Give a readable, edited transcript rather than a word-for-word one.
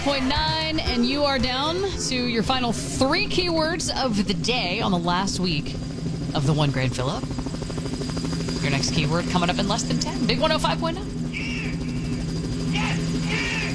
105.9, and you are down to your final three keywords of the day on the last week of the One Grade Fill-Up. Your next keyword coming up in less than 10. Big 105.9.